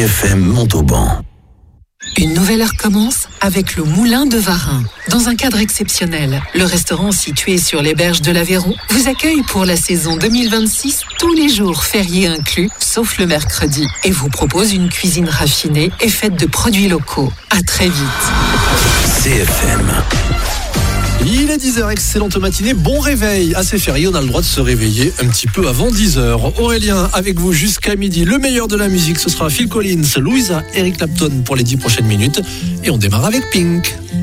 FM Montauban. Une nouvelle heure commence avec le Moulin de Varin. Dans un cadre exceptionnel, le restaurant situé sur les berges de l'Aveyron vous accueille pour la saison 2026, tous les jours fériés inclus, sauf le mercredi, et vous propose une cuisine raffinée et faite de produits locaux. À très vite. CFM. Il est 10h, excellente matinée, bon réveil. Assez férié, on a le droit de se réveiller un petit peu avant 10h. Aurélien, avec vous jusqu'à midi. Le meilleur de la musique, ce sera Phil Collins, Louisa, Eric Clapton pour les 10 prochaines minutes. Et on démarre avec Pink.